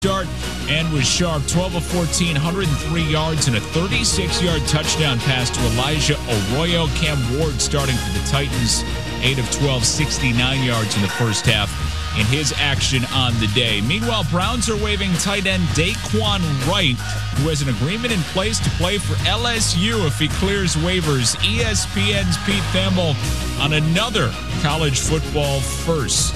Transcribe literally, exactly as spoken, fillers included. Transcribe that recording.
start and was sharp. twelve of fourteen, one hundred three yards and a thirty-six-yard touchdown pass to Elijah Arroyo. Cam Ward starting for the Titans, eight of twelve, sixty-nine yards in the first half in his action on the day. Meanwhile, Browns are waiving tight end Daquan Wright, who has an agreement in place to play for L S U if he clears waivers. E S P N's Pete Thamel on another college football first.